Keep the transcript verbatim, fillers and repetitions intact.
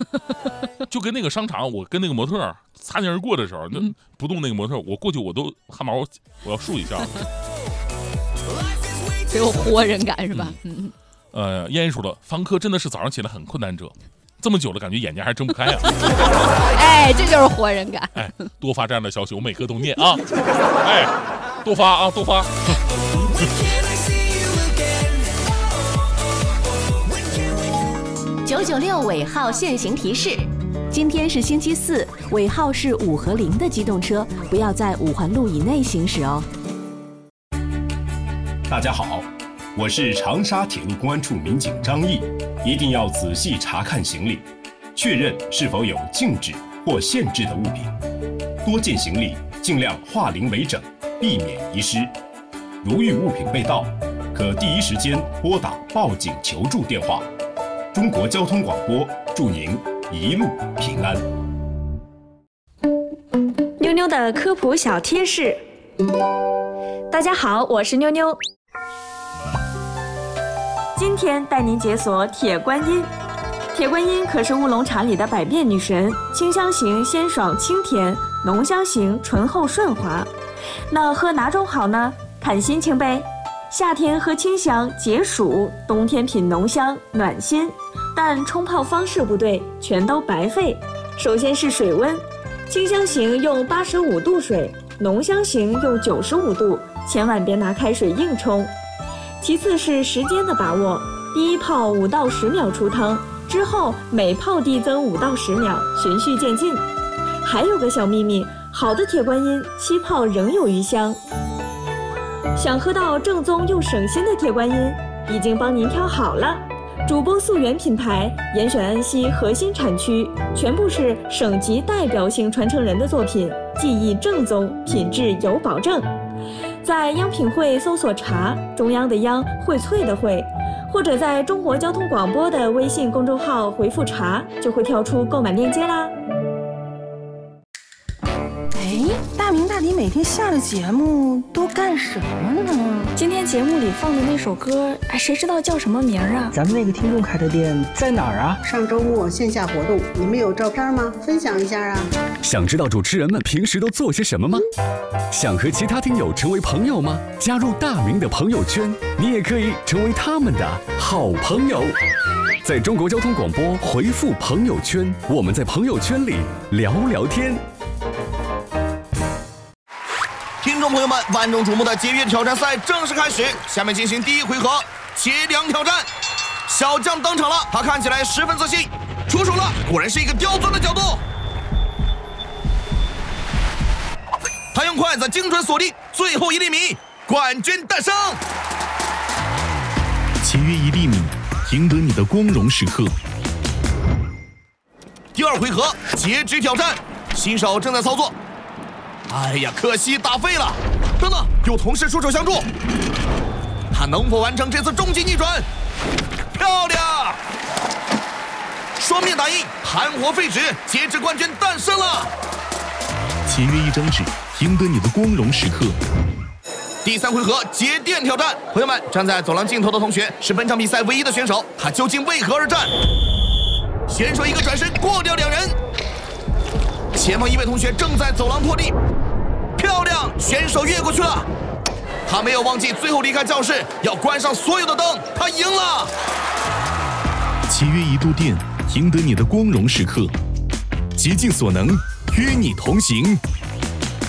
就跟那个商场，我跟那个模特擦肩而过的时候，那不动那个模特，我过去我都汗毛我我要竖一下， 只有活人感是吧？嗯嗯。呃，燕燕说了，房客真的是早上起来很困难者，这么久了，感觉眼睛还睁不开啊。 哎，这就是活人感。 哎，多发这样的消息，我每个都念啊。哎，多发啊，多发。 九九六尾号限行提示：今天是星期四，尾号是五和零的机动车不要在五环路以内行驶哦。 大家好，我是长沙铁路公安处民警张毅，一定要仔细查看行李，确认是否有禁止或限制的物品。多件行李尽量化零为整，避免遗失。如遇物品被盗，可第一时间拨打报警求助电话。中国交通广播祝您一路平安。 妞妞的科普小贴士。大家好，我是妞妞。今天带您解锁铁观音。铁观音可是乌龙茶里的百变女神，清香型鲜爽清甜，浓香型醇厚顺滑。那喝哪种好呢？看心情呗。夏天喝清香解暑，冬天品浓香暖心。但冲泡方式不对，全都白费。首先是水温，清香型用八十五度水，浓香型用九十五度，千万别拿开水硬冲。其次是时间的把握，第一泡五到十秒出汤，之后每泡递增五到十秒，循序渐进。还有个小秘密，好的铁观音七泡仍有余香。想喝到正宗又省心的铁观音，已经帮您挑好了。主播溯源品牌，严选安溪核心产区，全部是省级代表性传承人的作品，技艺正宗，品质有保证。在央品汇搜索茶，中央的央，荟萃的荟，或者在中国交通广播的微信公众号回复茶，就会跳出购买链接啦。 哎，大明大迪每天下了节目都干什么呢？ 今天节目里放的那首歌，哎，谁知道叫什么名啊？ 咱们那个听众开的店在哪儿啊？ 上周末线下活动，你们有照片吗？分享一下啊！ 想知道主持人们平时都做些什么吗？想和其他听友成为朋友吗？加入大明的朋友圈，你也可以成为他们的好朋友。在中国交通广播回复朋友圈，我们在朋友圈里聊聊天。 听众朋友们，万众瞩目的节约挑战赛正式开始，下面进行第一回合切梁挑战。小将登场了，他看起来十分自信，出手了，果然是一个刁钻的角度。他用筷子精准锁定最后一厘米，冠军诞生。 切约一厘米，赢得你的光荣时刻。 第二回合截肢挑战，新手正在操作。哎呀，可惜打废了！等等，有同事出手相助，他能否完成这次终极逆转？漂亮！双面打印，盘活废纸，截肢冠军诞生了。 节约一张纸，赢得你的光荣时刻。 第三回合节电挑战，朋友们，站在走廊尽头的同学是本场比赛唯一的选手，他究竟为何而战？选手一个转身过掉两人，前方一位同学正在走廊拖地，漂亮，选手越过去了。他没有忘记最后离开教室要关上所有的灯，他赢了。 节约一度电，赢得你的光荣时刻。竭尽所能，与你同行。